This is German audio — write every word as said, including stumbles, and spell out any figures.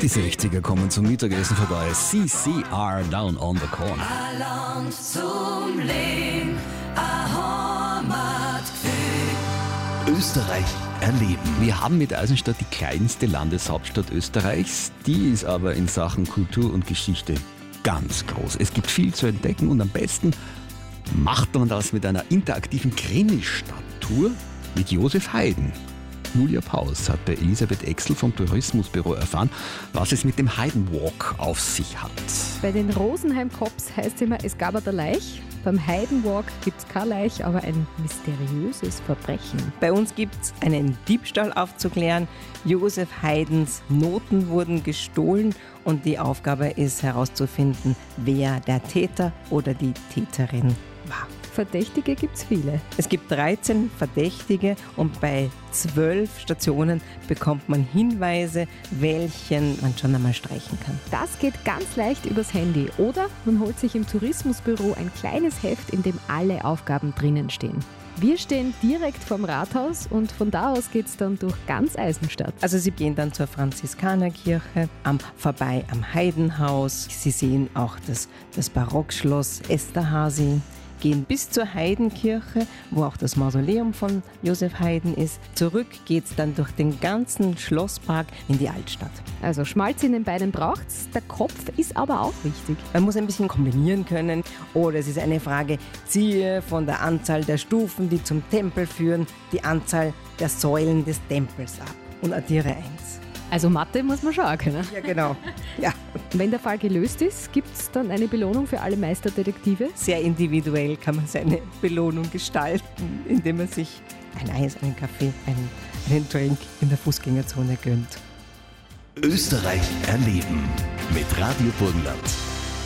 Die sechziger kommen zum Mittagessen vorbei. C C R Down on the Corner. Allang zum Leben, ein Heimatgefühl. Österreich erleben. Wir haben mit Eisenstadt die kleinste Landeshauptstadt Österreichs. Die ist aber in Sachen Kultur und Geschichte ganz groß. Es gibt viel zu entdecken und am besten macht man das mit einer interaktiven Krimi-Stadttour mit Josef Haydn. Julia Paus hat bei Elisabeth Exel vom Tourismusbüro erfahren, was es mit dem Haydn Walk auf sich hat. Bei den Rosenheim Cops heißt es immer, es gab eine Leich. Beim Haydn Walk gibt es keine Leich, aber ein mysteriöses Verbrechen. Bei uns gibt es einen Diebstahl aufzuklären. Josef Haydns Noten wurden gestohlen und die Aufgabe ist herauszufinden, wer der Täter oder die Täterin war. Verdächtige gibt es viele. Es gibt dreizehn Verdächtige und bei zwölf Stationen bekommt man Hinweise, welchen man schon einmal streichen kann. Das geht ganz leicht übers Handy oder man holt sich im Tourismusbüro ein kleines Heft, in dem alle Aufgaben drinnen stehen. Wir stehen direkt vorm Rathaus und von da aus geht es dann durch ganz Eisenstadt. Also Sie gehen dann zur Franziskanerkirche, am, vorbei am Haydnhaus. Sie sehen auch das, das Barockschloss Esterházy. Gehen bis zur Haydnkirche, wo auch das Mausoleum von Josef Haydn ist. Zurück geht's dann durch den ganzen Schlosspark in die Altstadt. Also Schmalz in den Beinen braucht's, der Kopf ist aber auch wichtig. Man muss ein bisschen kombinieren können. Oder es ist eine Frage, ziehe von der Anzahl der Stufen, die zum Tempel führen, die Anzahl der Säulen des Tempels ab und addiere eins. Also Mathe muss man schon auch können. Ja, genau. Ja. Wenn der Fall gelöst ist, gibt es dann eine Belohnung für alle Meisterdetektive? Sehr individuell kann man seine Belohnung gestalten, indem man sich ein Eis, einen Kaffee, einen, einen Drink in der Fußgängerzone gönnt. Österreich erleben mit Radio Burgenland.